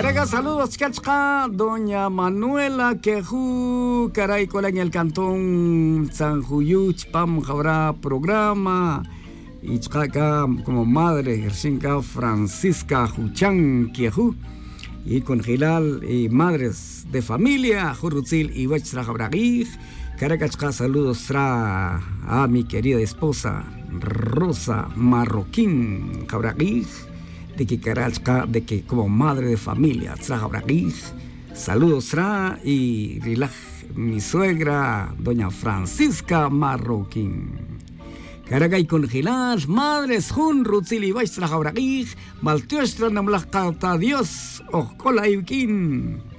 Carega, saludos, Chachka, doña Manuela Quejú, caray, cola en el cantón San Juyuch, Pam, habrá programa. Y acá como madre, Hersinka Francisca Juchan Quejú. Y con Gilal y madres de familia, Jurutzil y Wechtra Jabragij. Carega, saludos a mi querida esposa, Rosa Marroquín Jabragij. De que como madre de familia, saludos y relaj, mi suegra, doña Francisca Marroquín. Caragay con Gilas, madres, Jun, Rutzili, Baistra Jabragij, Maltiostra, Namlachata, Dios, Ojola Yukin.